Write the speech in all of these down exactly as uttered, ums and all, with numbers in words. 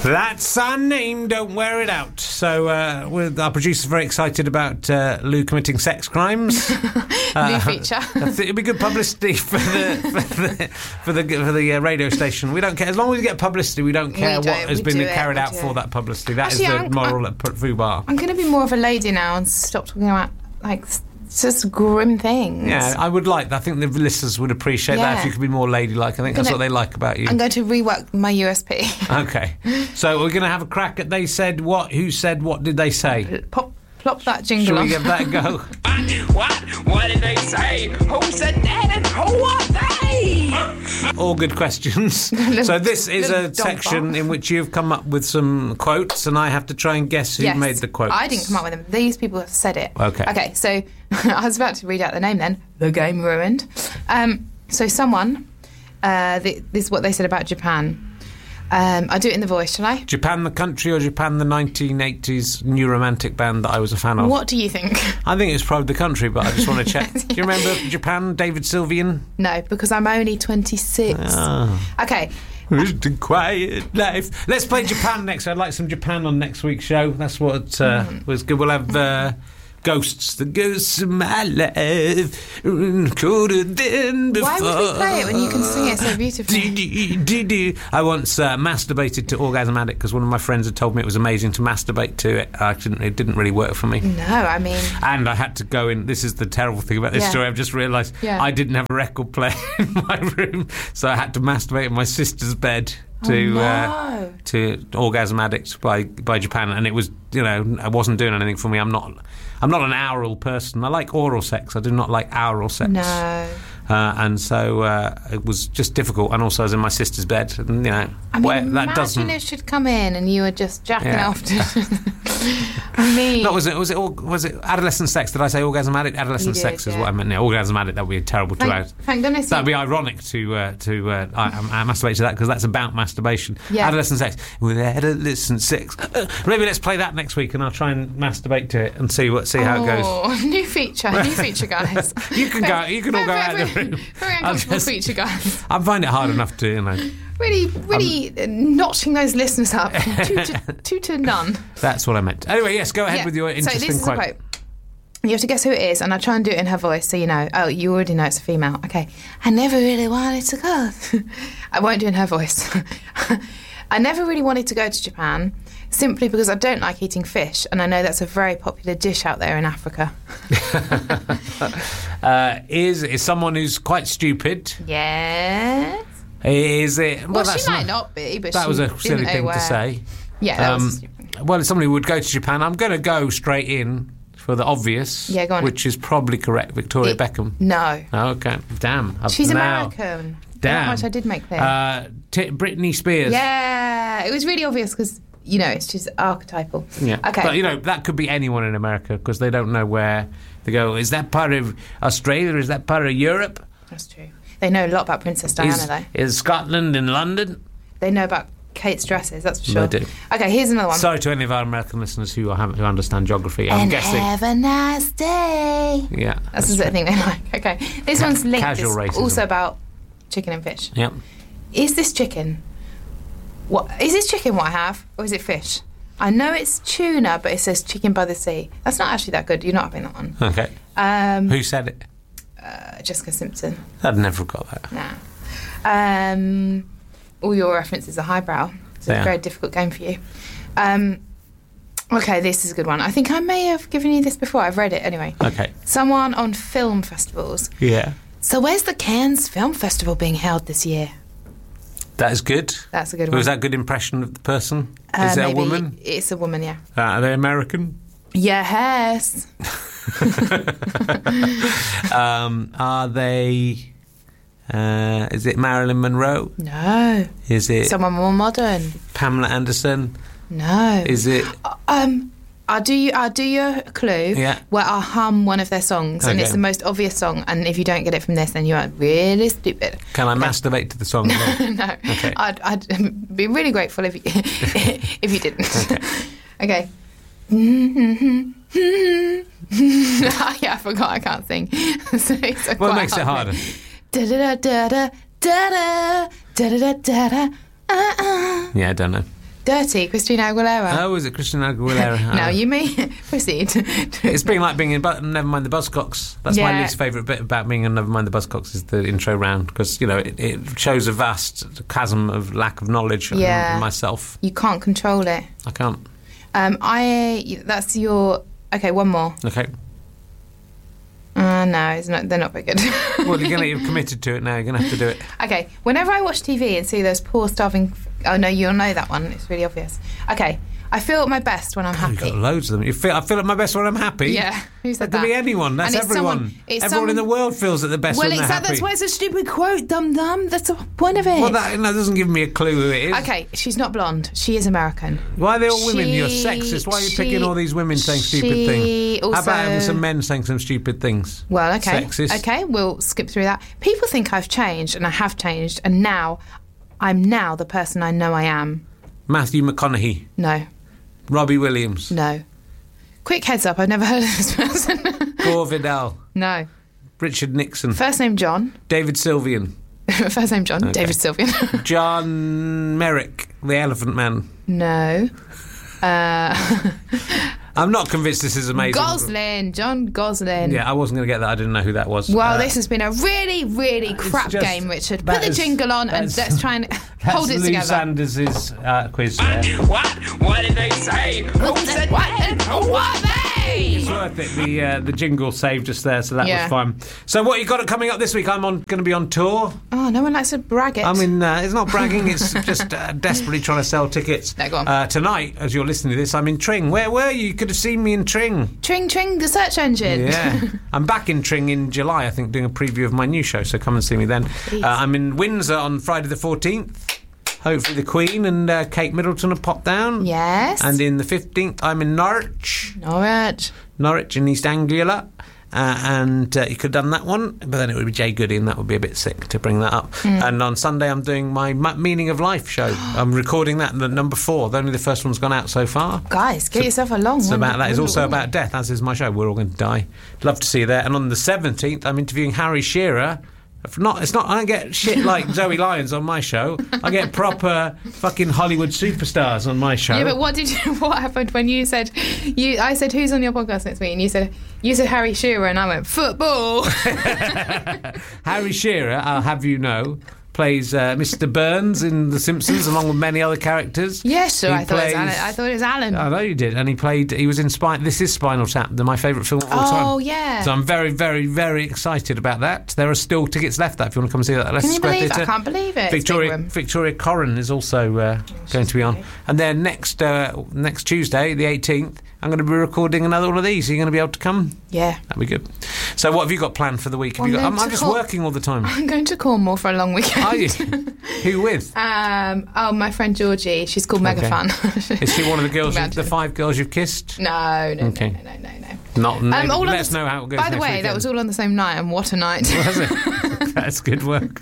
That's our name, don't wear it out. So uh, we're, our producer's very excited about uh, Lou committing sex crimes. uh, New feature. It'd be good publicity for the for the for the, for the uh, radio station. We don't care. As long as we get publicity, we don't care we do, what has been carried it, out for that publicity. That Actually, is the I'm, moral I'm, at Fubar. I'm going to be more of a lady now and stop talking about, like, just grim things. Yeah, I would like that. I think the listeners would appreciate yeah. that if you could be more ladylike. I think gonna, that's what they like about you. I'm going to rework my U S P. Okay. So we're going to have a crack at They Said What? Who said what did they say? Pop, plop that jingle Shall on. we give that a go? What? What did they say? Who said that and who are they? All good questions. little, so this is a section in which you've come up with some quotes and I have to try and guess who yes, made the quotes. I didn't come up with them. These people have said it. Okay. Okay, so I was about to read out the name then. The Game Ruined. Um, so someone, uh, the, this is what they said about Japan. Um, I'll do it in the voice, shall I? Japan the country or Japan the nineteen eighties new romantic band that I was a fan of? What do you think? I think it's probably the country, but I just want to check. Do you remember Japan, David Sylvian? No, because I'm only twenty-six. Oh. Okay. The quiet life. Let's play Japan next. I'd like some Japan on next week's show. That's what uh, mm. was good. We'll have... Uh, Ghosts, the ghosts of my life, colder than before. Why would we play it when you can sing it so beautifully? I once uh, masturbated to Orgasm Addict because one of my friends had told me it was amazing to masturbate to it. I didn't, it didn't really work for me. No, I mean... And I had to go in... This is the terrible thing about this yeah. story. I've just realised yeah. I didn't have a record player in my room, so I had to masturbate in my sister's bed. To oh, no. uh, to Orgasm Addict by by Japan, and it was, you know, I wasn't doing anything for me. I'm not I'm not an oral person. I like oral sex. I do not like oral sex. No. Uh, and so uh, it was just difficult. And also I was in my sister's bed, and you know, I mean, where, that imagine doesn't. it should come in and you were just jacking yeah. off. To I mean, no, was it was it was it adolescent sex? Did I say Orgasm Addict? Adolescent did, sex is yeah. what I meant. Yeah, Orgasm Addict. That would be a terrible two thank, hours. Thank goodness. That'd be ironic to uh, to uh, I, I masturbate to that because that's about masturbation. Yeah. Adolescent sex with adolescent sex. Uh, maybe let's play that next week, and I'll try and masturbate to it and see what see how oh, it goes. New feature, new feature, guys. you can go. You can all go very, out of the room. Very uncomfortable just, feature, guys. I find it hard enough to, you know. Really, really um, notching those listeners up from two to, two to none. That's what I meant. Anyway, yes, go ahead yeah. with your interesting so this is quote. A quote. You have to guess who it is, and I try and do it in her voice so you know. Oh, you already know it's a female. Okay. I never really wanted to go. I won't do it in her voice. I never really wanted to go to Japan simply because I don't like eating fish, and I know that's a very popular dish out there in Africa. uh, is is someone who's quite stupid? Yes. Is it? Well, well she might not, not be, but that she was a silly thing where. to say. Yeah, that um, was stupid. Well, somebody would go to Japan. I'm going to go straight in for the obvious, yeah, go on. which is probably correct. Victoria it, Beckham. No. Oh, okay. Damn. I've She's now, American. Damn. How much I did make clear. Uh, t- Britney Spears. Yeah, it was really obvious because, you know, it's just archetypal. Yeah. Okay. But, you know, that could be anyone in America because they don't know where they go. Is that part of Australia? Is that part of Europe? That's true. They know a lot about Princess Diana, is, though. Is Scotland in London? They know about Kate's dresses, that's for sure. They do. Okay, here's another one. Sorry to any of our American listeners who, are, who understand geography. I'm and guessing. have a nice day. Yeah. That's, that's the right. thing they like. Okay. This Ca- one's linked. Casual it's racism. Also about chicken and fish. Yep. Is this chicken? What is this chicken what I have? Or is it fish? I know it's tuna, but it says chicken by the sea. That's not actually that good. You're not having that one. Okay. Um, who said it? Uh, Jessica Simpson. I'd never have got that. Nah. Um, all your references are highbrow. It's a yeah. very difficult game for you. Um, okay, this is a good one. I think I may have given you this before. I've read it anyway. Okay. Someone on film festivals. Yeah. So where's the Cannes Film Festival being held this year? That is good. That's a good one. Was that a good impression of the person? Uh, is it maybe. a woman? It's a woman, yeah. Uh, are they American? Yes. um, are they... Uh, is it Marilyn Monroe? No. Is it... Someone more modern? Pamela Anderson? No. Is it... Um... I'll do you. I'll do you a clue. Yeah. Where I'll hum one of their songs, okay. and it's the most obvious song. And if you don't get it from this, then you are really stupid. Can I okay. masturbate to the song? no. Okay. I'd, I'd be really grateful if you if you didn't. Okay. Okay. Yeah, I forgot. I can't sing. So it's what makes it harder? Da da da da da da da da da da. Uh uh. Yeah, I don't know. Dirty, Christina Aguilera. Oh, is it Christina Aguilera? No, Oh. you mean proceed. It's been like being in Bu- Nevermind the Buzzcocks. That's my Yeah. least favourite bit about being in Nevermind the Buzzcocks is the intro round because, you know, it, it shows a vast chasm of lack of knowledge Yeah. in myself. You can't control it. I can't. Um, I. That's your. Okay, one more. Okay. Uh, no, it's not. They're not very good. Well, you're going to you've committed to it now. You're going to have to do it. Okay, whenever I watch T V and see those poor starving... Oh, no, you'll know that one. It's really obvious. Okay, I feel at my best when I'm Oh, you've happy. got loads of them. You feel, I feel at my best when I'm happy. Yeah, who said That that? could be anyone. That's And it's everyone. someone- it's everyone in the someone- world feels at the best Well, when they're exactly. happy. That's why it's a stupid quote, dum dum. That's the point of it. Well, that, that doesn't give me a clue who it is. Okay, she's not blonde. She is American. Why are they all women? She- You're sexist. Why are you she- picking all these women saying stupid she things? How about also- having some men saying some stupid things? Well, okay. Sexist. Okay, we'll skip through that. People think I've changed, and I have changed, and now I'm now the person I know I am. Matthew McConaughey. No, Robbie Williams. no. Quick heads up, I've never heard of this person. Gore Vidal. No. Richard Nixon. First name John. David Sylvian. First name John. David Sylvian. John Merrick, the Elephant Man. No. Uh, I'm not convinced this is amazing. Gosling. John Gosling. Yeah, I wasn't going to get that. I didn't know who that was. Well, Uh, this has been a really, really crap just- game, Richard. Put that the is- jingle on and that's- let's try and That's hold it Lou together. Sanders' uh, quiz. Uh, What? What did they say? Who said what? And who are they? It's worth it. The uh, the jingle saved us there, so that Yeah. was fun. So what you got coming up this week? I'm on going to be on tour. Oh, no one likes to brag it. I mean, uh, it's not bragging. It's just uh, desperately trying to sell tickets. No, go on. Uh, tonight, as you're listening to this, I'm in Tring. Where were you? You could have seen me in Tring. Tring Tring, the search engine. Yeah, I'm back in Tring in July. I think doing a preview of my new show. So come and see me then. Uh, I'm in Windsor on Friday the fourteenth. Hopefully the Queen and uh, Kate Middleton will pop down. Yes. And in the fifteenth, I'm in Norwich. Norwich. Norwich in East Anglia. Uh, and uh, you could have done that one, but then it would be Jay Goody, and that would be a bit sick to bring that up. Mm. And on Sunday, I'm doing my M- Meaning of Life show. I'm recording that, the number four. Only the first one's gone out so far. Guys, get yourself along. It's Wonder- about that. It's Wonder also Woman. about death, as is my show. We're all going to die. Love to see you there. And on the seventeenth, I'm interviewing Harry Shearer. If Not, it's not. I don't get shit like Zoe Lyons on my show. I get proper fucking Hollywood superstars on my show. Yeah, but what did you? What happened when you said? You, I said, "Who's on your podcast next week?" And you said, "You said Harry Shearer," and I went, "Football." Harry Shearer, I'll have you know, plays uh, Mister Burns in The Simpsons, along with many other characters. Yes, sure. He I thought it was plays- Alan. I thought it was Alan. I know you did, and he played. He was in Spine. This is Spinal Tap, the, my favourite film of all time. Oh, yeah. So I'm very, very, very excited about that. There are still tickets left. That if you want to come and see that, at Leicester Can you Square believe it? I Theatre. can't believe it. It's a big Victoria room. Victoria Corrin is also uh, going to be on, and then next uh, next Tuesday, the eighteenth, I'm going to be recording another one of these. Are you going to be able to come? Yeah. That'd be good. So what have you got planned for the week? Have Well, you got, I'm I'm, going I'm to just call- working all the time. I'm going to Cornwall for a long weekend. Are you? Who with? Um, oh, my friend Georgie. She's called Mega Okay. Fun. Is she one of the girls, you- Imagine. the five girls you've kissed? No, no, Okay. no, no, no, no, no. Not. No, Um, all on let us the- know how it goes. By the next way, weekend. that was all on the same night, and what a night! Was it? That's good work.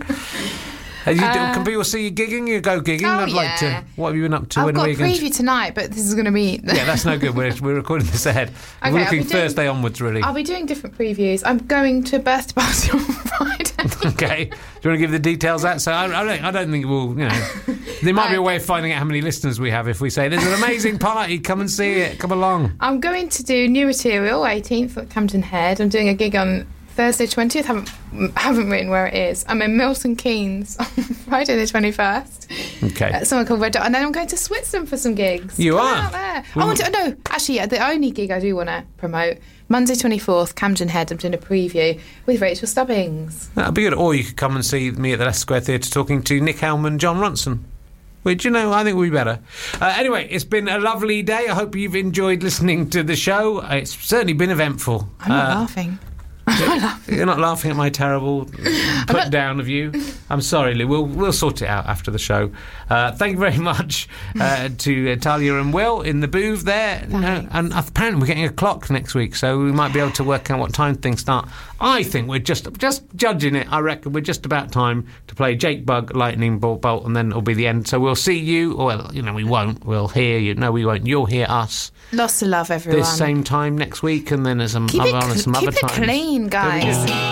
Are you, Uh, can people see you gigging? You go gigging. Oh, I'd like yeah. to. What have you been up to? I've when got are a we going to- preview tonight, but this is going to be. Yeah, that's no good. We're, we're recording this ahead. I'll we're be looking doing- Thursday onwards, really. I'll be doing different previews. I'm going to a birthday party on Friday. Okay. Do you want to give the details out? So I, I don't. I don't think we'll. You know, there might be a way of finding out how many listeners we have if we say there's an amazing party. Come and see it. Come along. I'm going to do New Material, eighteenth at Camden Head. I'm doing a gig on Thursday twentieth. Haven't haven't written where it is. I'm in Milton Keynes on Friday the twenty-first. Okay. At someone called Red Dot, and then I'm going to Switzerland for some gigs. You Come are? out there. We I want will- to. No, actually, yeah, the only gig I do want to promote. Monday twenty-fourth, Camden Head. I'm doing a preview with Rachel Stubbings. That'd be good. Or you could come and see me at the Leicester Square Theatre talking to Nick Helm and John Ronson. Which, you know, I think would be better. Uh, anyway, it's been a lovely day. I hope you've enjoyed listening to the show. It's certainly been eventful. I'm not Uh, laughing. I'm not laughing. You're not laughing at my terrible put not- down of you. I'm sorry, Lou. We'll we'll sort it out after the show. Uh, thank you very much uh, to uh, Talia and Will in the booth there. You know, and apparently we're getting a clock next week, so we might be able to work out what time things start. I think we're just just judging it. I reckon we're just about time to play Jake Bug, Lightning Bolt, Bolt, and then it'll be the end. So we'll see you. Well, you know, we won't. We'll hear you. No, we won't. You'll hear us Lots of love, everyone. this same time next week, and then there's some keep other, it, on cl- some keep other it times. clean, guys.